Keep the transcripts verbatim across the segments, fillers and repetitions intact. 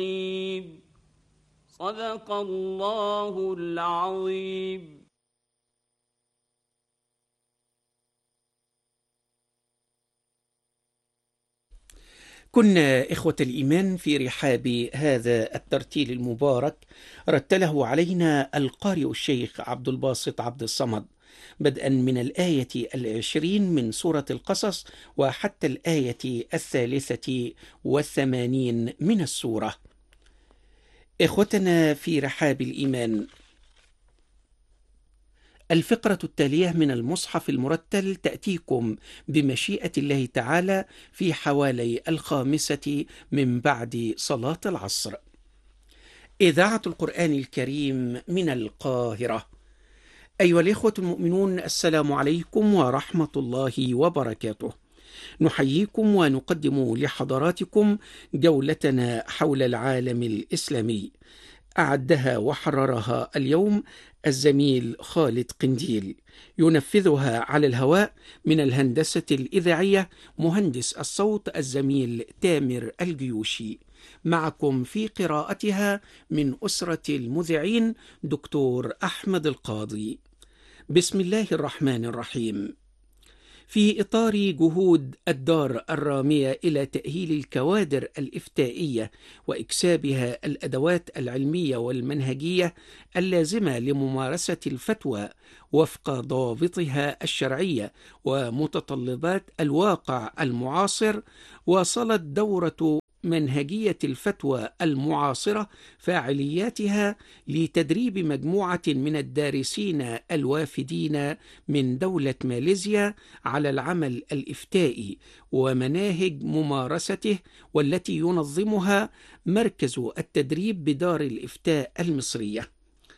صدق الله العظيم. كنا إخوة الإيمان في رحاب هذا الترتيل المبارك رتله علينا القارئ الشيخ عبد الباسط عبد الصمد، بدءا من الآية العشرين من سورة القصص وحتى الآية الثالثة والثمانين من السورة. إخوتنا في رحاب الإيمان، الفقرة التالية من المصحف المرتل تأتيكم بمشيئة الله تعالى في حوالي الخامسة من بعد صلاة العصر. إذاعة القرآن الكريم من القاهرة. أيها الإخوة المؤمنون، السلام عليكم ورحمة الله وبركاته. نحييكم ونقدم لحضراتكم جولتنا حول العالم الإسلامي، أعدها وحررها اليوم الزميل خالد قنديل، ينفذها على الهواء من الهندسة الإذاعية مهندس الصوت الزميل تامر الجيوشي. معكم في قراءتها من أسرة المذيعين دكتور أحمد القاضي. بسم الله الرحمن الرحيم. في إطار جهود الدار الرامية إلى تأهيل الكوادر الإفتائية وإكسابها الأدوات العلمية والمنهجية اللازمة لممارسة الفتوى وفق ضوابطها الشرعية ومتطلبات الواقع المعاصر، واصلت دورة منهجية الفتوى المعاصرة فاعلياتها لتدريب مجموعة من الدارسين الوافدين من دولة ماليزيا على العمل الإفتائي ومناهج ممارسته، والتي ينظمها مركز التدريب بدار الإفتاء المصرية.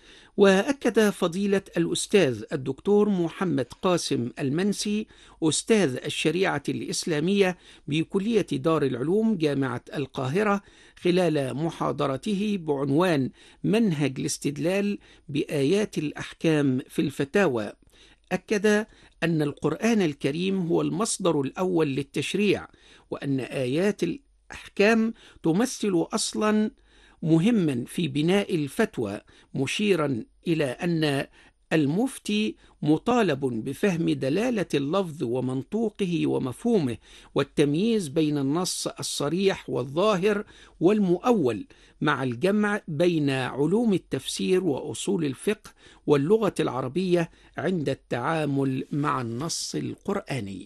وأكد فضيلة الأستاذ الدكتور محمد قاسم المنسي أستاذ الشريعة الإسلامية بكلية دار العلوم جامعة القاهرة خلال محاضرته بعنوان منهج الاستدلال بآيات الأحكام في الفتاوى، أكد أن القرآن الكريم هو المصدر الأول للتشريع، وأن آيات الأحكام تمثل أصلاً مهما في بناء الفتوى، مشيرا إلى أن المفتي مطالب بفهم دلالة اللفظ ومنطوقه ومفهومه، والتمييز بين النص الصريح والظاهر والمؤول، مع الجمع بين علوم التفسير وأصول الفقه واللغة العربية عند التعامل مع النص القرآني.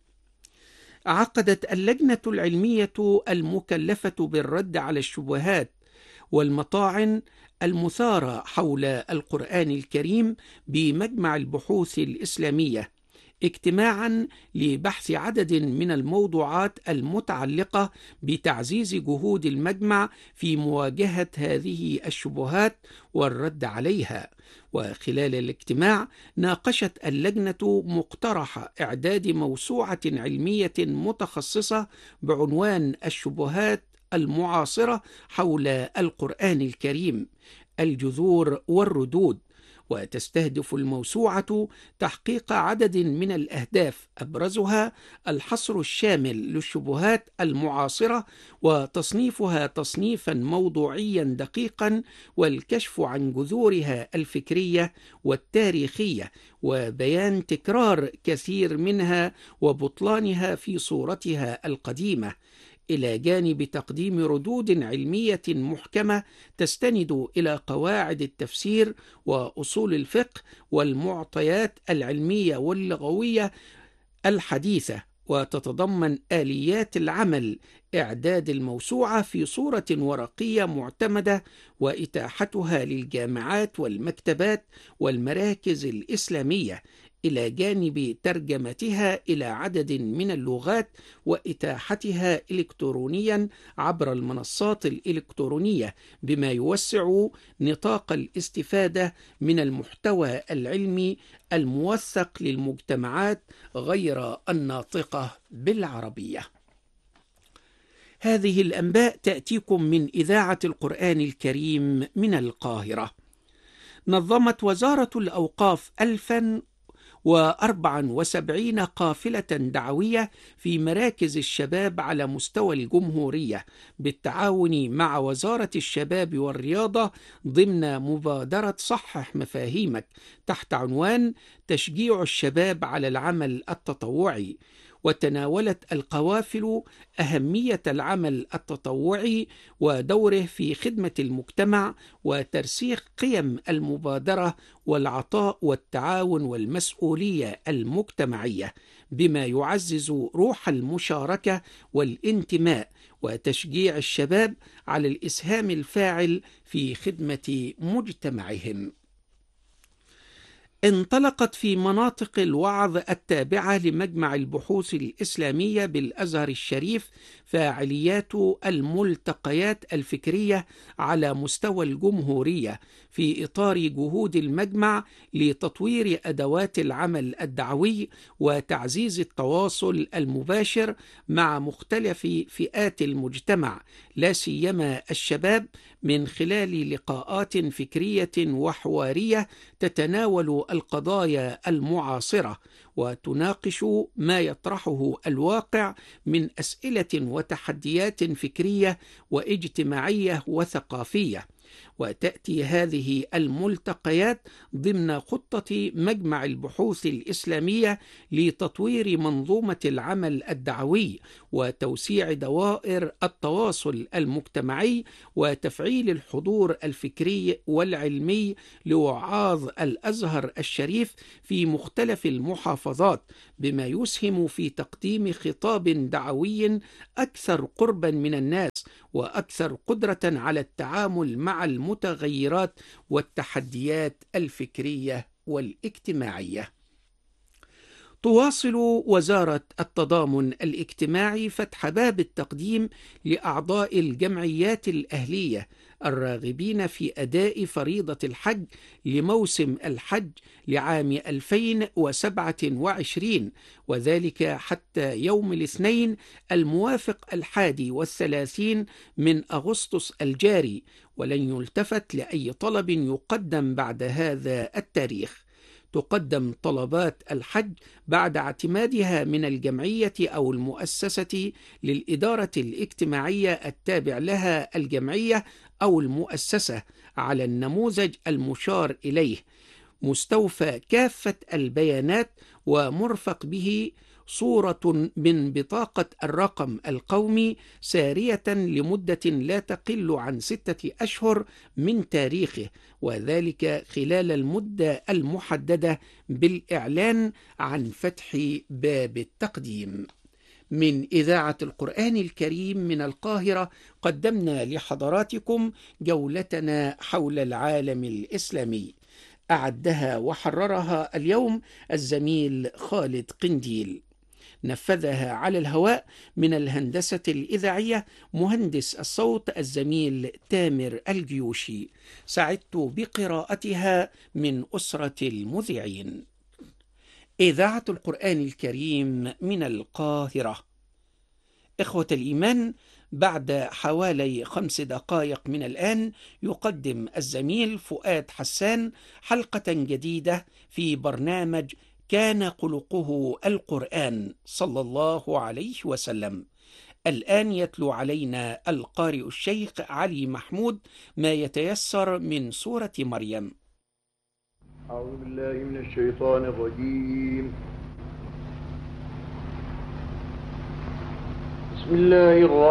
عقدت اللجنة العلمية المكلفة بالرد على الشبهات والمطاعن المثارة حول القرآن الكريم بمجمع البحوث الإسلامية اجتماعا لبحث عدد من الموضوعات المتعلقة بتعزيز جهود المجمع في مواجهة هذه الشبهات والرد عليها. وخلال الاجتماع ناقشت اللجنة مقترح إعداد موسوعة علمية متخصصة بعنوان الشبهات المعاصرة حول القرآن الكريم، الجذور والردود، وتستهدف الموسوعة تحقيق عدد من الأهداف، أبرزها الحصر الشامل للشبهات المعاصرة وتصنيفها تصنيفا موضوعيا دقيقا، والكشف عن جذورها الفكرية والتاريخية، وبيان تكرار كثير منها وبطلانها في صورتها القديمة، إلى جانب تقديم ردود علمية محكمة تستند إلى قواعد التفسير وأصول الفقه والمعطيات العلمية واللغوية الحديثة، وتتضمن آليات العمل إعداد الموسوعة في صورة ورقية معتمدة وإتاحتها للجامعات والمكتبات والمراكز الإسلامية، إلى جانب ترجمتها إلى عدد من اللغات وإتاحتها إلكترونيا عبر المنصات الإلكترونية، بما يوسع نطاق الاستفادة من المحتوى العلمي الموثق للمجتمعات غير الناطقة بالعربية. هذه الأنباء تأتيكم من إذاعة القرآن الكريم من القاهرة. نظمت وزارة الأوقاف ألفا وأربع وسبعين قافلة دعوية في مراكز الشباب على مستوى الجمهورية بالتعاون مع وزارة الشباب والرياضة ضمن مبادرة صحح مفاهيمك تحت عنوان تشجيع الشباب على العمل التطوعي. وتناولت القوافل أهمية العمل التطوعي ودوره في خدمة المجتمع وترسيخ قيم المبادرة والعطاء والتعاون والمسؤولية المجتمعية، بما يعزز روح المشاركة والانتماء وتشجيع الشباب على الإسهام الفاعل في خدمة مجتمعهم. انطلقت في مناطق الوعظ التابعة لمجمع البحوث الإسلامية بالأزهر الشريف فاعليات الملتقيات الفكرية على مستوى الجمهورية في إطار جهود المجمع لتطوير أدوات العمل الدعوي وتعزيز التواصل المباشر مع مختلف فئات المجتمع، لا سيما الشباب، من خلال لقاءات فكرية وحوارية تتناول القضايا المعاصرة وتناقش ما يطرحه الواقع من أسئلة وتحديات فكرية واجتماعية وثقافية. وتأتي هذه الملتقيات ضمن خطة مجمع البحوث الإسلامية لتطوير منظومة العمل الدعوي وتوسيع دوائر التواصل المجتمعي وتفعيل الحضور الفكري والعلمي لوعاظ الأزهر الشريف في مختلف المحافظات، بما يسهم في تقديم خطاب دعوي أكثر قربا من الناس وأكثر قدرة على التعامل مع المتغيرات والتحديات الفكرية والاجتماعية. تواصل وزارة التضامن الاجتماعي فتح باب التقديم لأعضاء الجمعيات الأهلية الراغبين في أداء فريضة الحج لموسم الحج لعام ألفين وسبعة وعشرين، وذلك حتى يوم الاثنين الموافق الحادي والثلاثين من أغسطس الجاري، ولن يلتفت لأي طلب يقدم بعد هذا التاريخ. تقدم طلبات الحج بعد اعتمادها من الجمعية أو المؤسسة للإدارة الاجتماعية التابع لها الجمعية أو المؤسسة على النموذج المشار إليه، مستوفى كافة البيانات ومرفق به صورة من بطاقة الرقم القومي سارية لمدة لا تقل عن ستة أشهر من تاريخه، وذلك خلال المدة المحددة بالإعلان عن فتح باب التقديم. من إذاعة القرآن الكريم من القاهرة قدمنا لحضراتكم جولتنا حول العالم الإسلامي، أعدها وحررها اليوم الزميل خالد قنديل، نفذها على الهواء من الهندسة الإذاعية مهندس الصوت الزميل تامر الجيوشي، سعدت بقراءتها من أسرة المذيعين. إذاعة القرآن الكريم من القاهرة. إخوة الإيمان، بعد حوالي خمس دقائق من الآن يقدم الزميل فؤاد حسان حلقة جديدة في برنامج كان خلقه القرآن صلى الله عليه وسلم. الآن يتلو علينا القارئ الشيخ علي محمود ما يتيسر من سورة مريم. أعوذ بالله من الشيطان الرجيم. بسم الله الرحمن